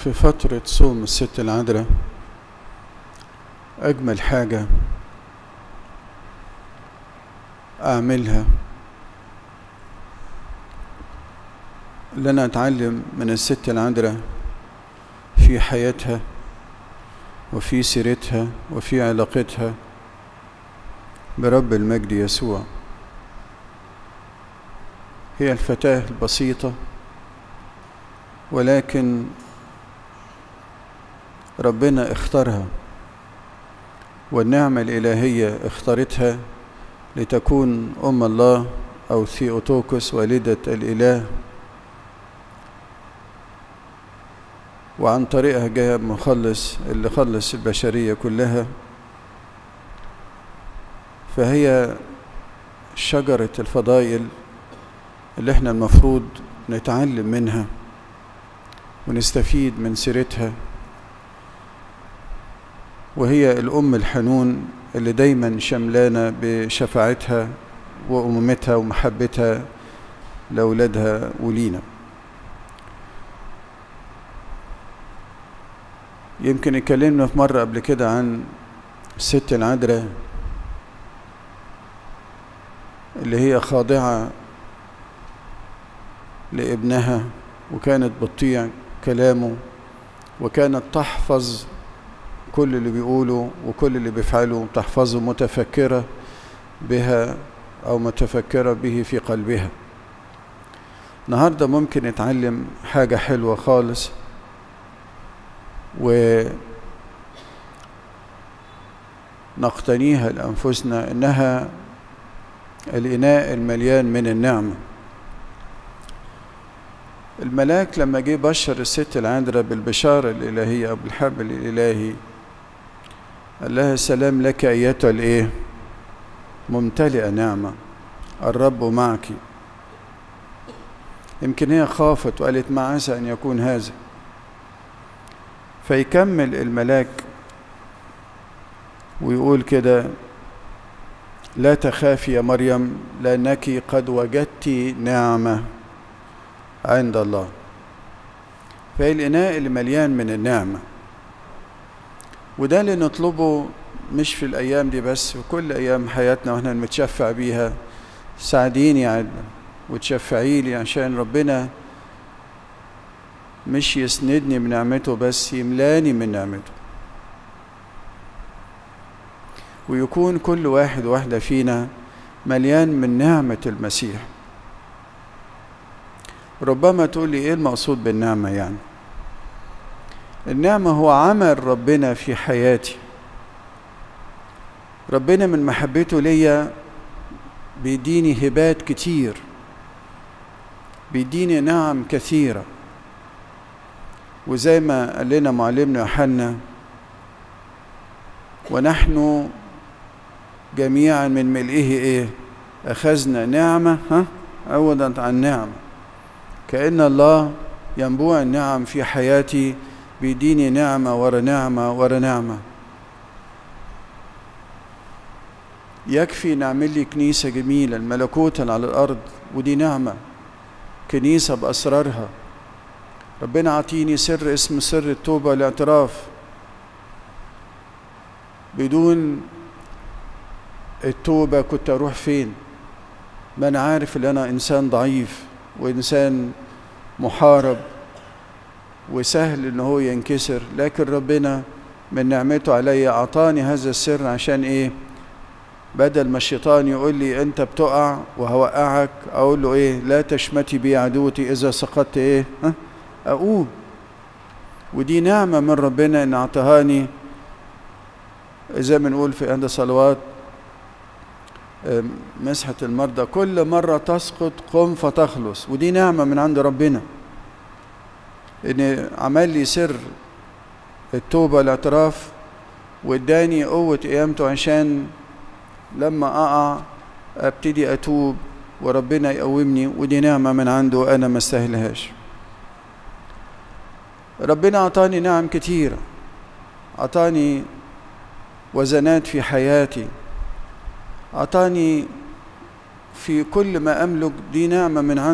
في فترة صوم الست العذراء أجمل حاجة أعملها اللي أنا أتعلم من الست العذراء في حياتها وفي سيرتها وفي علاقتها برب المجد يسوع. هي الفتاة البسيطة، ولكن ربنا اختارها، والنعمة الإلهية اختارتها لتكون أم الله أو ثيوتوكوس والدة الإله، وعن طريقها جاء مخلص اللي خلص البشرية كلها. فهي شجرة الفضائل اللي احنا المفروض نتعلم منها ونستفيد من سيرتها، وهي الأم الحنون اللي دايما شملانة بشفاعتها وأمومتها ومحبتها لأولادها ولينا. يمكن اتكلمنا في مرة قبل كده عن الست العذراء اللي هي خاضعة لابنها، وكانت بتطيع كلامه، وكانت تحفظ كل اللي بيقوله وكل اللي بيفعله، تحفظه متفكرة بها أو متفكرة به في قلبها. النهاردة ممكن نتعلم حاجة حلوة خالص ونقتنيها لأنفسنا، إنها الإناء المليان من النعمة. الملاك لما جه بشر الست العذراء بالبشارة الإلهية أو بالحبل الإلهي، قال لها السلام لك أيتها الإيه؟ ممتلئة نعمة، الرب معك. يمكن هي خافت وقالت ما عسى أن يكون هذا. فيكمل الملاك ويقول كده: لا تخافي يا مريم لأنك قد وجدت نعمة عند الله. فهي الإناء اللي مليان من النعمة، وده اللي نطلبه مش في الأيام دي بس، في كل أيام حياتنا وإحنا نتشفع بيها. ساعديني يا عدنا وتشفعي لي عشان ربنا مش يسندني من نعمته بس، يملاني من نعمته، ويكون كل واحد واحدة فينا مليان من نعمة المسيح. ربما تقول لي إيه المقصود بالنعمة؟ يعني النعمة هو عمل ربنا في حياتي. ربنا من محبته ليا بيديني هبات كتير، بيديني نعم كثيرة. وزي ما قال لنا معلمنا يوحنا: ونحن جميعا من ملئه إيه؟ أخذنا نعمة عوضا عن نعمة. كأن الله ينبوع النعم في حياتي، بيديني نعمة ورا نعمة ورا نعمة. يكفي نعمل لي كنيسة جميلة الملكوتا على الأرض، ودي نعمة، كنيسة بأسرارها. ربنا عطيني سر اسمه سر التوبة والاعتراف. بدون التوبة كنت أروح فين؟ ما أنا عارف إن أنا إنسان ضعيف وإنسان محارب وسهل إن هو ينكسر، لكن ربنا من نعمته علي أعطاني هذا السر. عشان إيه؟ بدل ما الشيطان يقول لي أنت بتقع وهوقعك، أقول له إيه؟ لا تشمتي بي عدوتي، إذا سقطت إيه؟ أقوم. ودي نعمة من ربنا إن أعطهاني. زي ما نقول في عند صلوات مسحة المرضى: كل مرة تسقط قم فتخلص. ودي نعمة من عند ربنا، إن عمل لي سر التوبة والاعتراف، واداني قوة قيامته عشان لما أقع أبتدي أتوب وربنا يقومني. ودي نعمة من عنده أنا ما استاهلهاش. ربنا أعطاني نعم كتيرة، أعطاني وزنات في حياتي، أعطاني في كل ما أملك. دي نعمة من عنده.